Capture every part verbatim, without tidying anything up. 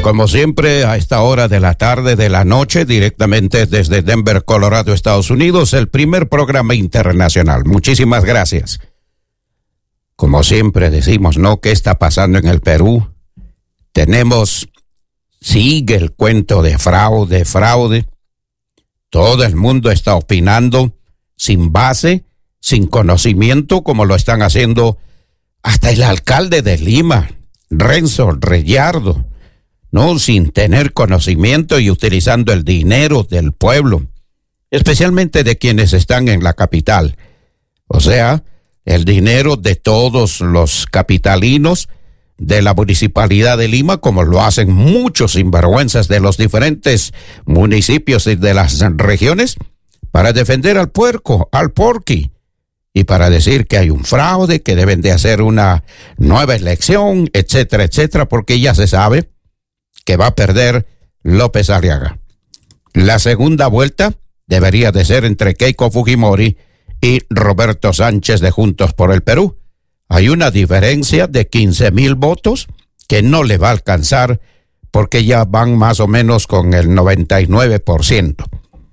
como siempre, a esta hora de la tarde, de la noche, directamente desde Denver, Colorado, Estados Unidos, el primer programa internacional. Muchísimas gracias. Como siempre decimos, ¿no? ¿Qué está pasando en el Perú? Tenemos, sigue el cuento de fraude, fraude. Todo el mundo está opinando sin base, sin conocimiento, como lo están haciendo hasta el alcalde de Lima, Renzo Reyardo, ¿no? Sin tener conocimiento y utilizando el dinero del pueblo, especialmente de quienes están en la capital. O sea, el dinero de todos los capitalinos de la municipalidad de Lima, como lo hacen muchos sinvergüenzas de los diferentes municipios y de las regiones, para defender al puerco, al porqui, y para decir que hay un fraude, que deben de hacer una nueva elección, etcétera, etcétera, porque ya se sabe que va a perder López Aliaga. La segunda vuelta debería de ser entre Keiko Fujimori y Roberto Sánchez de Juntos por el Perú. Hay una diferencia de quince mil votos que no le va a alcanzar porque ya van más o menos con el noventa y nueve por ciento.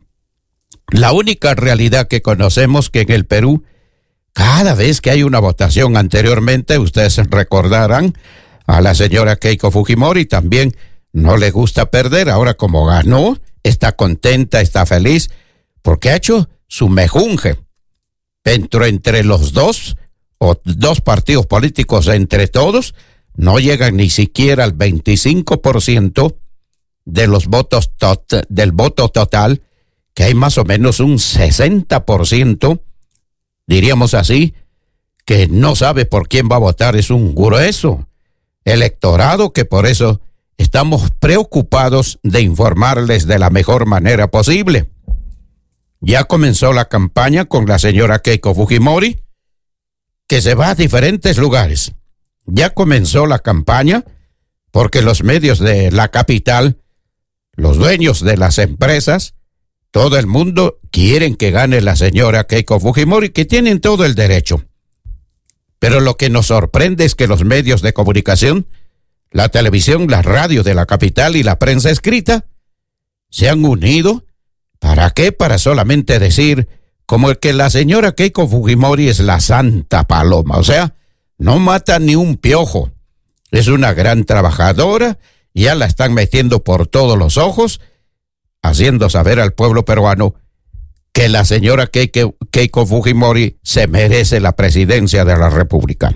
La única realidad que conocemos que en el Perú, cada vez que hay una votación anteriormente, ustedes recordarán a la señora Keiko Fujimori, también no le gusta perder. Ahora como ganó, está contenta, está feliz, porque ha hecho su mejunje. Pero entre los dos, o dos partidos políticos entre todos, no llegan ni siquiera al veinticinco por ciento de los votos tot- del voto total, que hay más o menos un sesenta por ciento, diríamos así, que no sabe por quién va a votar. Es un grueso electorado que por eso estamos preocupados de informarles de la mejor manera posible. Ya comenzó la campaña con la señora Keiko Fujimori, que se va a diferentes lugares. Ya comenzó la campaña porque los medios de la capital, los dueños de las empresas, todo el mundo quieren que gane la señora Keiko Fujimori, que tienen todo el derecho. Pero lo que nos sorprende es que los medios de comunicación, la televisión, la radio de la capital y la prensa escrita, se han unido. ¿Para qué? Para solamente decir como el que la señora Keiko Fujimori es la santa paloma. O sea, no mata ni un piojo. Es una gran trabajadora, ya la están metiendo por todos los ojos, haciendo saber al pueblo peruano que la señora Keiko, Keiko Fujimori se merece la presidencia de la República.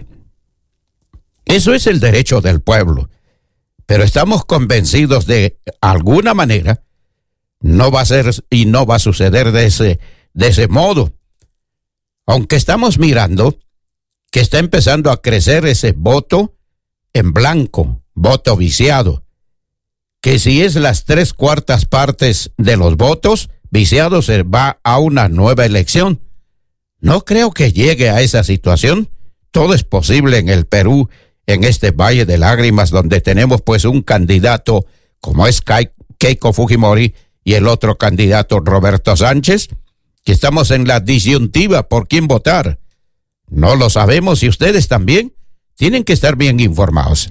Eso es el derecho del pueblo, pero estamos convencidos de alguna manera no va a ser y no va a suceder de ese, de ese modo. Aunque estamos mirando que está empezando a crecer ese voto en blanco, voto viciado, que si es las tres cuartas partes de los votos viciados, se va a una nueva elección. No creo que llegue a esa situación. Todo es posible en el Perú, en este Valle de Lágrimas, donde tenemos pues un candidato como es Keiko Fujimori y el otro candidato Roberto Sánchez, que estamos en la disyuntiva por quién votar. No lo sabemos y ustedes también tienen que estar bien informados.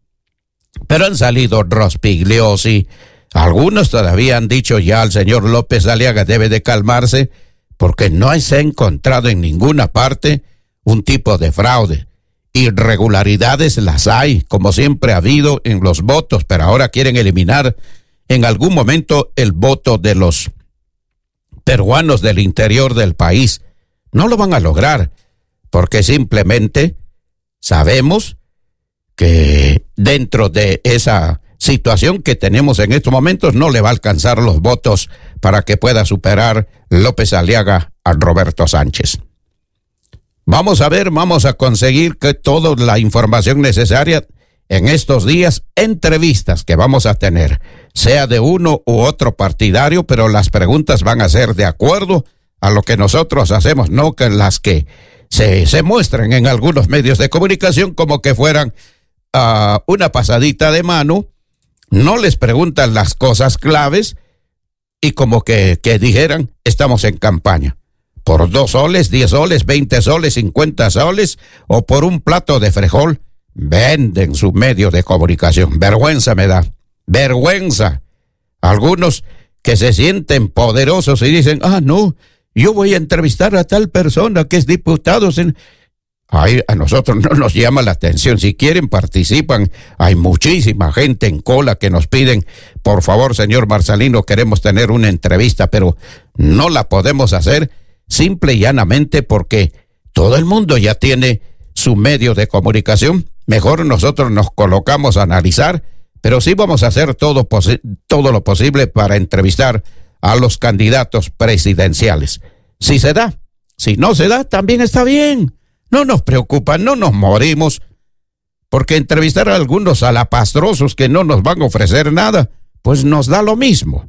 Pero han salido Rospigliosi, algunos todavía han dicho ya al señor López Aliaga debe de calmarse porque no se ha encontrado en ninguna parte un tipo de fraude. Irregularidades las hay, como siempre ha habido en los votos, pero ahora quieren eliminar en algún momento el voto de los peruanos del interior del país. No lo van a lograr porque simplemente sabemos que dentro de esa situación que tenemos en estos momentos no le va a alcanzar los votos para que pueda superar López Aliaga a Roberto Sánchez. Vamos a ver, vamos a conseguir que toda la información necesaria en estos días, entrevistas que vamos a tener, sea de uno u otro partidario, pero las preguntas van a ser de acuerdo a lo que nosotros hacemos, no que las que se, se muestran en algunos medios de comunicación como que fueran uh, una pasadita de mano. No les preguntan las cosas claves y como que, que dijeran, estamos en campaña. Por dos soles, diez soles, veinte soles, cincuenta soles o por un plato de frijol, venden su medio de comunicación. Vergüenza me da. Vergüenza. Algunos que se sienten poderosos y dicen, ah, no, yo voy a entrevistar a tal persona que es diputado. Ay, a nosotros no nos llama la atención. Si quieren, participan. Hay muchísima gente en cola que nos piden, por favor, señor Marcelino, queremos tener una entrevista, pero no la podemos hacer simple y llanamente porque todo el mundo ya tiene su medio de comunicación. Mejor nosotros nos colocamos a analizar, pero sí vamos a hacer todo, posi- todo lo posible para entrevistar a los candidatos presidenciales. Si se da, si no se da, también está bien. No nos preocupa, no nos morimos, porque entrevistar a algunos alapastrosos que no nos van a ofrecer nada, pues nos da lo mismo.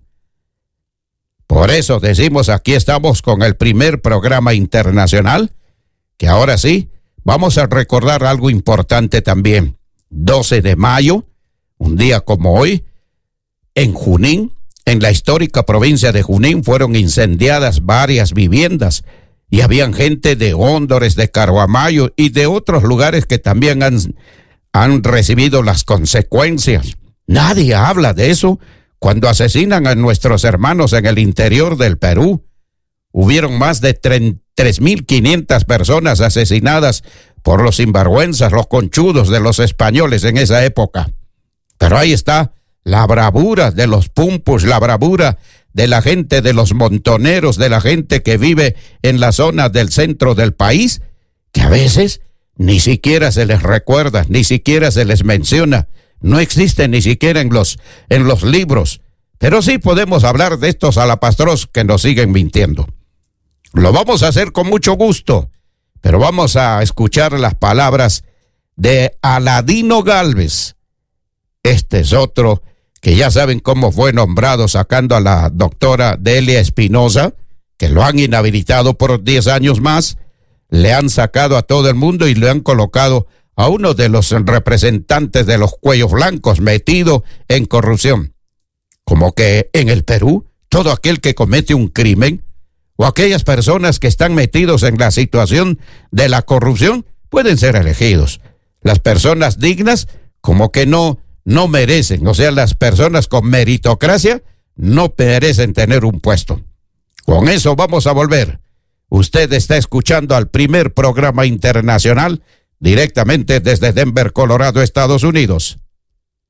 Por eso decimos, aquí estamos con el primer programa internacional, que ahora sí, vamos a recordar algo importante también. doce de mayo, un día como hoy, en Junín, en la histórica provincia de Junín, fueron incendiadas varias viviendas y habían gente de Hóndores, de Caruamayo y de otros lugares que también han, han recibido las consecuencias. Nadie habla de eso cuando asesinan a nuestros hermanos en el interior del Perú. Hubieron más de tres mil quinientas personas asesinadas por los sinvergüenzas, los conchudos de los españoles en esa época. Pero ahí está la bravura de los pumpus, la bravura de la gente, de los montoneros, de la gente que vive en la zona del centro del país, que a veces ni siquiera se les recuerda, ni siquiera se les menciona, no existen ni siquiera en los, en los libros. Pero sí podemos hablar de estos alapastros que nos siguen mintiendo. Lo vamos a hacer con mucho gusto, pero vamos a escuchar las palabras de Aladino Gálvez. Este es otro que ya saben cómo fue nombrado, sacando a la doctora Delia Espinosa, que lo han inhabilitado por diez años más, le han sacado a todo el mundo y le han colocado a uno de los representantes de los cuellos blancos metido en corrupción. Como que en el Perú, todo aquel que comete un crimen o aquellas personas que están metidos en la situación de la corrupción pueden ser elegidos. Las personas dignas como que no, no merecen, o sea, las personas con meritocracia no merecen tener un puesto. Con eso vamos a volver. Usted está escuchando al primer programa internacional directamente desde Denver, Colorado, Estados Unidos.